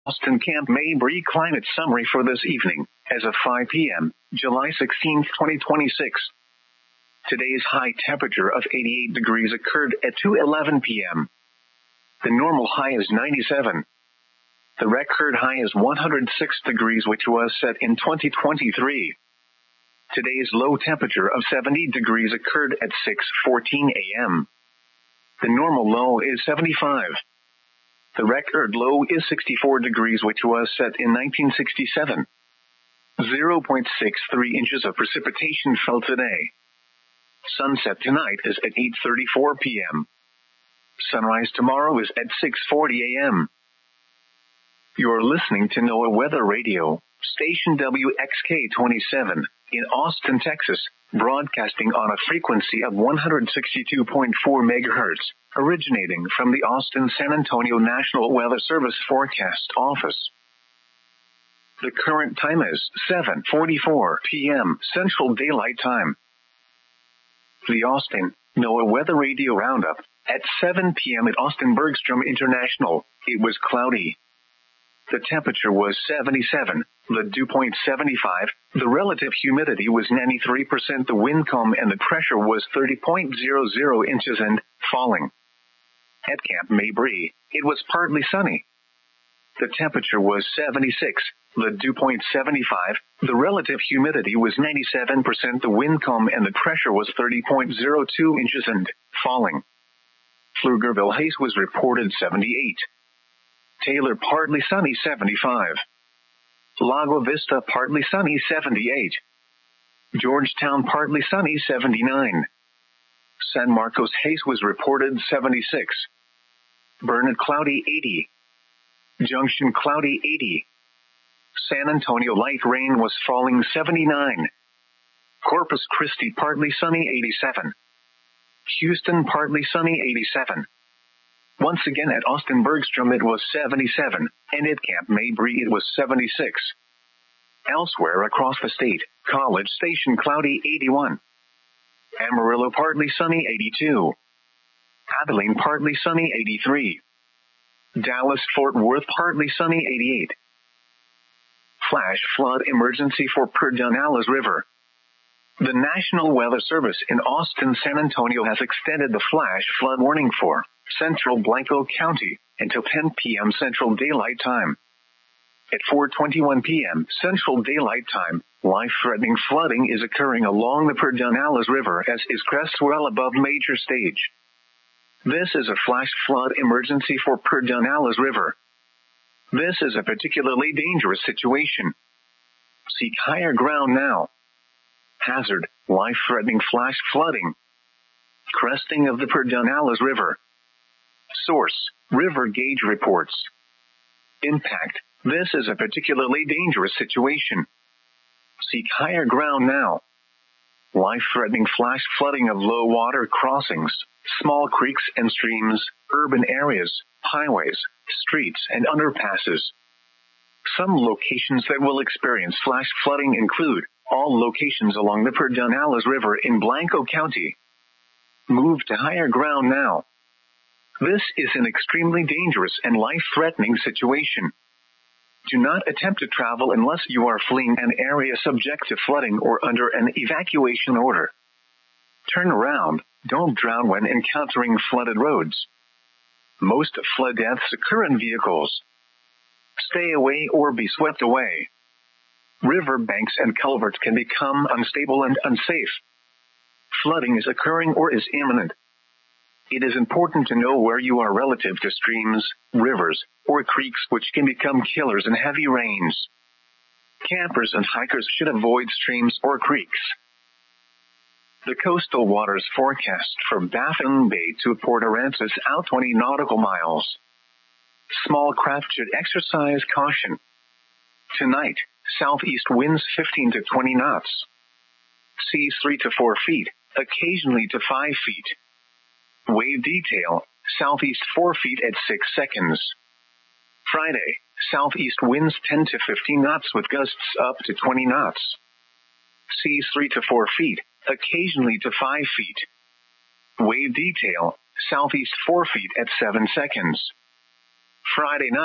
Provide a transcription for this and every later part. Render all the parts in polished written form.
Austin Camp Mabry climate summary for this evening, as of 5 p.m., July 16, 2026. Today's high temperature of 88 degrees occurred at 2:11 p.m. The normal high is 97. The record high is 106 degrees, which was set in 2023. Today's low temperature of 70 degrees occurred at 6:14 a.m. The normal low is 75. The record low is 64 degrees, which was set in 1967. 0.63 inches of precipitation fell today. Sunset tonight is at 8:34 p.m. Sunrise tomorrow is at 6:40 a.m. You're listening to NOAA Weather Radio, station WXK-27, in Austin, Texas, broadcasting on a frequency of 162.4 megahertz, originating from the Austin-San Antonio National Weather Service Forecast Office. The current time is 7:44 p.m. Central Daylight Time. The Austin NOAA Weather Radio Roundup. At 7 p.m. at Austin Bergstrom International, it was cloudy. The temperature was 77, the dew point 75, the relative humidity was 93%, the wind calm, and the pressure was 30.00 inches and falling. At Camp Mabry, it was partly sunny. The temperature was 76, the dew point 75, the relative humidity was 97%, the wind calm, and the pressure was 30.02 inches and falling. Pflugerville haze was reported 78. Taylor partly sunny 75. Lago Vista partly sunny 78. Georgetown partly sunny 79. San Marcos haze was reported 76. Burnet cloudy 80. Junction cloudy 80. San Antonio light rain was falling 79. Corpus Christi partly sunny 87. Houston partly sunny 87. Once again at Austin Bergstrom it was 77, and at Camp Mabry it was 76. Elsewhere across the state, College Station cloudy 81. Amarillo partly sunny 82. Abilene partly sunny 83. Dallas-Fort Worth partly sunny 88. Flash flood emergency for Pedernales River. The National Weather Service in Austin-San Antonio has extended the flash flood warning for Central Blanco County until 10 p.m. Central Daylight Time. At 4:21 p.m. Central Daylight Time, life-threatening flooding is occurring along the Pedernales River as is crests well above major stage. This is a flash flood emergency for Pedernales River. This is a particularly dangerous situation. Seek higher ground now. Hazard, life-threatening flash flooding. Cresting of the Pedernales River. Source, River Gauge Reports. Impact, this is a particularly dangerous situation. Seek higher ground now. Life-threatening flash flooding of low water crossings, small creeks and streams, urban areas, highways, streets, and underpasses. Some locations that will experience flash flooding include all locations along the Pedernales River in Blanco County. Move to higher ground now. This is an extremely dangerous and life-threatening situation. Do not attempt to travel unless you are fleeing an area subject to flooding or under an evacuation order. Turn around, don't drown when encountering flooded roads. Most flood deaths occur in vehicles. Stay away or be swept away. River banks and culverts can become unstable and unsafe. Flooding is occurring or is imminent. It is important to know where you are relative to streams, rivers, or creeks which can become killers in heavy rains. Campers and hikers should avoid streams or creeks. The coastal waters forecast from Baffin Bay to Port Aransas out 20 nautical miles. Small craft should exercise caution. Tonight, southeast winds 15 to 20 knots. Seas 3 to 4 feet, occasionally to 5 feet. Wave detail, southeast 4 feet at 6 seconds. Friday, southeast winds 10 to 15 knots with gusts up to 20 knots. Seas 3 to 4 feet, occasionally to 5 feet. Wave detail, southeast 4 feet at 7 seconds. Friday night,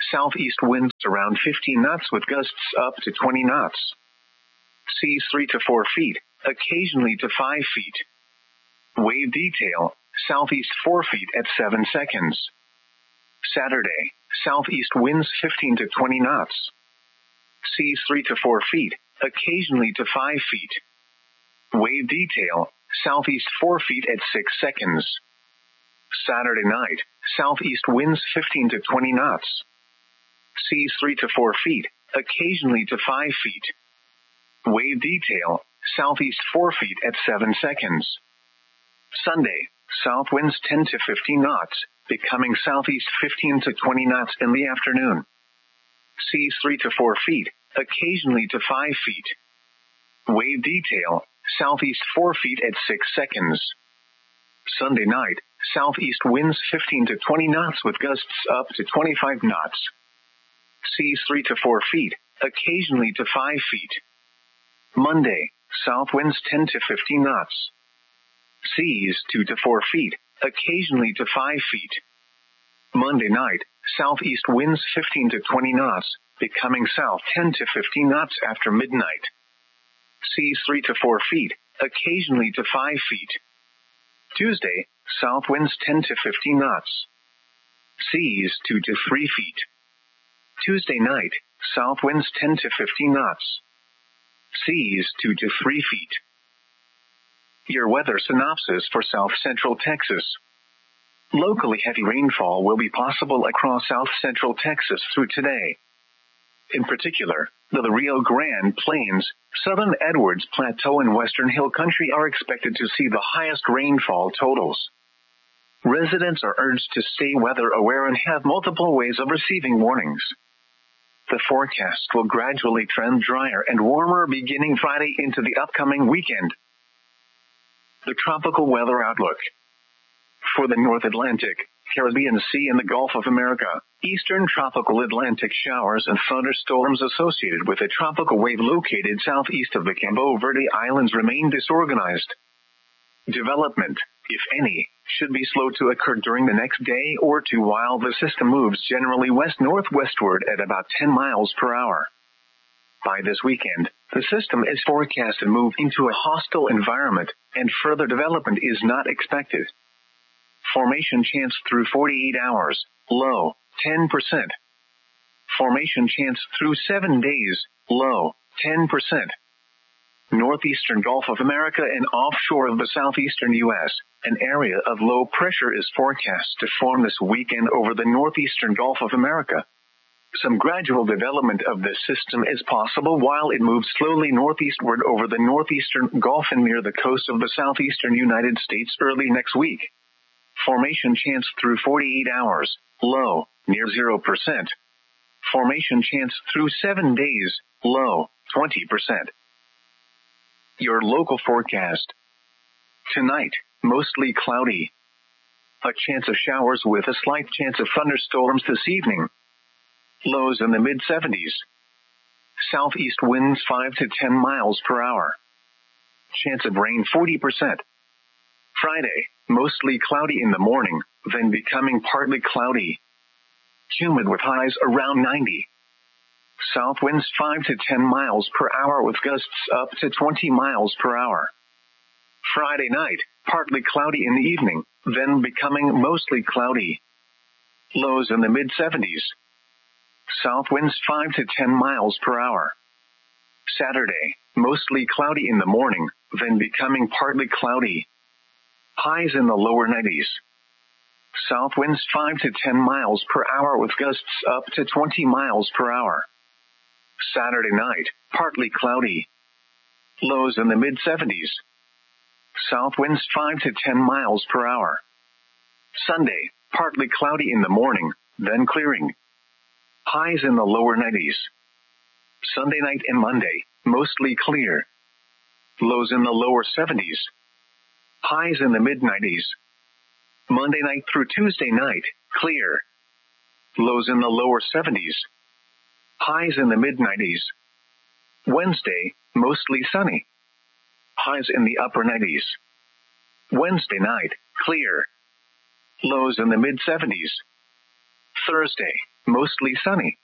southeast winds around 15 knots with gusts up to 20 knots. Seas 3 to 4 feet, occasionally to 5 feet. Wave detail, southeast 4 feet at 7 seconds. Saturday, southeast winds 15 to 20 knots. Seas 3 to 4 feet, occasionally to 5 feet. Wave detail, southeast 4 feet at 6 seconds. Saturday night, southeast winds 15 to 20 knots. Seas 3 to 4 feet, occasionally to 5 feet. Wave detail, southeast 4 feet at 7 seconds. Sunday, south winds 10 to 15 knots, becoming southeast 15 to 20 knots in the afternoon. Seas 3 to 4 feet, occasionally to 5 feet. Wave detail, southeast 4 feet at 6 seconds. Sunday night, southeast winds 15 to 20 knots with gusts up to 25 knots. Seas 3 to 4 feet, occasionally to 5 feet. Monday, south winds 10 to 15 knots. Seas 2 to 4 feet, occasionally to 5 feet. Monday night, southeast winds 15 to 20 knots, becoming south 10 to 15 knots after midnight. Seas 3 to 4 feet, occasionally to 5 feet. Tuesday, south winds 10 to 15 knots. Seas 2 to 3 feet. Tuesday night, south winds 10 to 15 knots. Seas 2 to 3 feet. Your weather synopsis for South Central Texas. Locally heavy rainfall will be possible across South Central Texas through today. In particular, the Rio Grande Plains, Southern Edwards Plateau and Western Hill Country are expected to see the highest rainfall totals. Residents are urged to stay weather aware and have multiple ways of receiving warnings. The forecast will gradually trend drier and warmer beginning Friday into the upcoming weekend. The tropical weather outlook. For the North Atlantic, Caribbean Sea and the Gulf of America, eastern tropical Atlantic showers and thunderstorms associated with a tropical wave located southeast of the Cabo Verde Islands remain disorganized. Development, if any, should be slow to occur during the next day or two while the system moves generally west-northwestward at about 10 miles per hour. By this weekend, the system is forecast to move into a hostile environment, and further development is not expected. Formation chance through 48 hours, low, 10%. Formation chance through 7 days, low, 10%. Northeastern Gulf of America and offshore of the southeastern U.S., an area of low pressure is forecast to form this weekend over the northeastern Gulf of America. Some gradual development of this system is possible while it moves slowly northeastward over the northeastern Gulf and near the coast of the southeastern United States early next week. Formation chance through 48 hours, low, near 0%. Formation chance through 7 days, low, 20%. Your local forecast. Tonight, mostly cloudy. A chance of showers with a slight chance of thunderstorms this evening. Lows in the mid-70s. Southeast winds 5 to 10 miles per hour. Chance of rain 40%. Friday, mostly cloudy in the morning, then becoming partly cloudy. Humid with highs around 90. South winds 5 to 10 miles per hour with gusts up to 20 miles per hour. Friday night, partly cloudy in the evening, then becoming mostly cloudy. Lows in the mid-70s. South winds 5 to 10 miles per hour. Saturday, mostly cloudy in the morning, then becoming partly cloudy. Highs in the lower 90s. South winds 5 to 10 miles per hour with gusts up to 20 miles per hour. Saturday night, partly cloudy. Lows in the mid-70s. South winds 5 to 10 miles per hour. Sunday, partly cloudy in the morning, then clearing. Highs in the lower 90s. Sunday night and Monday, mostly clear. Lows in the lower 70s. Highs in the mid-90s. Monday night through Tuesday night, clear. Lows in the lower 70s. Highs in the mid-90s. Wednesday, mostly sunny. Highs in the upper 90s. Wednesday night, clear. Lows in the mid-70s. Thursday, mostly sunny.